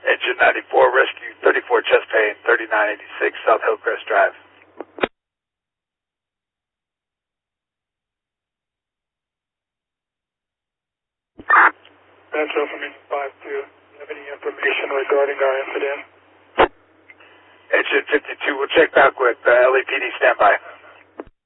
Engine 94, rescue 34 chest pain, 3986 South Hillcrest Drive. Metro from Engine 52. Do you have any information regarding our incident? Engine 52, we'll check back with LAPD standby.